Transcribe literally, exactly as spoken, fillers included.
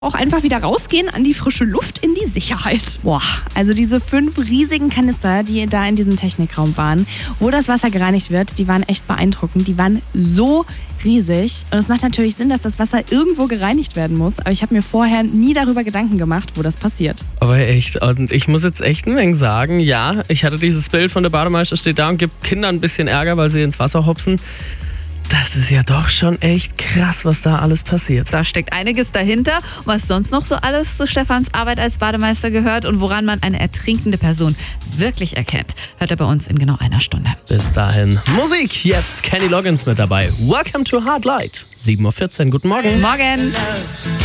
Auch einfach wieder rausgehen an die frische Luft, in die Sicherheit. Boah, also diese fünf riesigen Kanister, die da in diesem Technikraum waren, wo das Wasser gereinigt wird, die waren echt beeindruckend. Die waren so riesig. Und es macht natürlich Sinn, dass das Wasser irgendwo gereinigt werden muss. Aber ich habe mir vorher nie darüber Gedanken gemacht, wo das passiert. Aber echt, und ich muss jetzt echt ein wenig sagen, ja, ich hatte dieses Bild von der Bademeister steht da und gibt Kindern ein bisschen Ärger, weil sie ins Wasser hopsen. Das ist ja doch schon echt krass, was da alles passiert. Da steckt einiges dahinter, was sonst noch so alles zu Stefans Arbeit als Bademeister gehört und woran man eine ertrinkende Person wirklich erkennt, hört er bei uns in genau einer Stunde. Bis dahin Musik, jetzt Kenny Loggins mit dabei. Welcome to Hard Light. sieben Uhr vierzehn, guten Morgen. Morgen.